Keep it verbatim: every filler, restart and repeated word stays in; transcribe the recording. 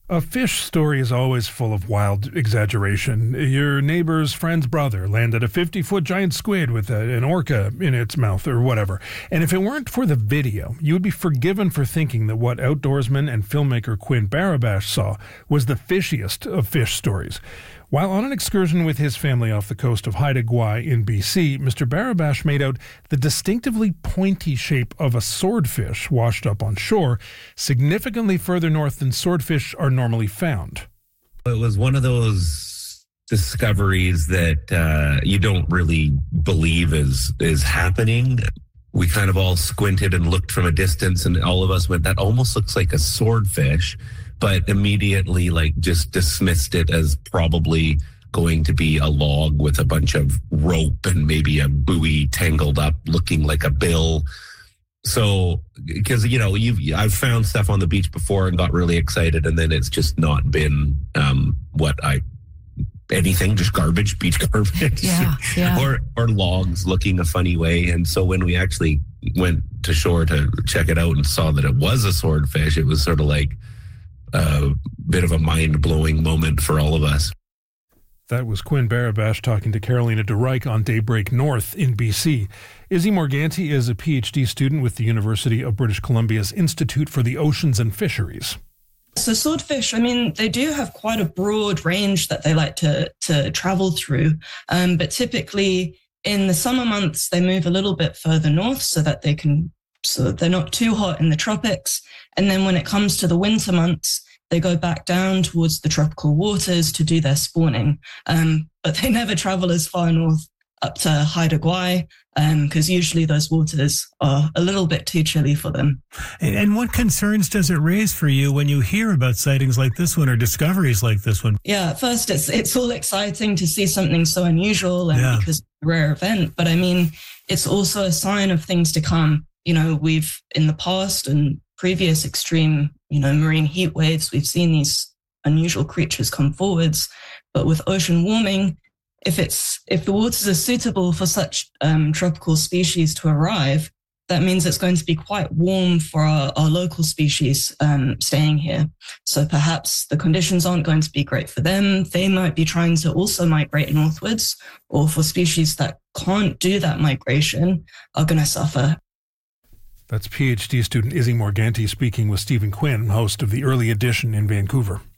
A fish story is always full of wild exaggeration. Your neighbor's friend's brother landed a fifty-foot giant squid with a, an orca in its mouth or whatever. And if it weren't for the video, you would be forgiven for thinking that what outdoorsman and filmmaker Quinn Barabash saw was the fishiest of fish stories. While on an excursion with his family off the coast of Haida Gwaii in B C, Mister Barabash made out the distinctively pointy shape of a swordfish washed up on shore, significantly further north than swordfish are normally found. It was one of those discoveries that uh, you don't really believe is is happening. We kind of all squinted and looked from a distance, and all of us went, that almost looks like a swordfish, but immediately like just dismissed it as probably going to be a log with a bunch of rope and maybe a buoy tangled up looking like a bill. So, because, you know, you've, I've found stuff on the beach before and got really excited, and then it's just not been um, what I, anything, just garbage, beach garbage, yeah, yeah. or or logs looking a funny way. And so when we actually went to shore to check it out and saw that it was a swordfish, it was sort of like a bit of a mind-blowing moment for all of us. That was Quinn Barabash talking to Carolina DeReich on Daybreak North in B C. Izzy Morganti is a P H D student with the University of British Columbia's Institute for the Oceans and Fisheries. So swordfish, I mean, they do have quite a broad range that they like to, to travel through. Um, but typically in the summer months, they move a little bit further north so that they can, so that they're not too hot in the tropics. And then when it comes to the winter months, they go back down towards the tropical waters to do their spawning. Um, but they never travel as far north up to Haida Gwaii, because um, usually those waters are a little bit too chilly for them. And, and what concerns does it raise for you when you hear about sightings like this one or discoveries like this one? Yeah, at first it's it's all exciting to see something so unusual and yeah. because it's a rare event. But I mean, it's also a sign of things to come. You know, we've in the past and previous extreme, you know, marine heat waves, we've seen these unusual creatures come forwards. But with ocean warming, if it's if the waters are suitable for such um, tropical species to arrive, that means it's going to be quite warm for our, our local species um, staying here. So perhaps the conditions aren't going to be great for them. They might be trying to also migrate northwards, or for species that can't do that migration are going to suffer. That's P H D student Izzy Morganti speaking with Stephen Quinn, host of the Early Edition in Vancouver.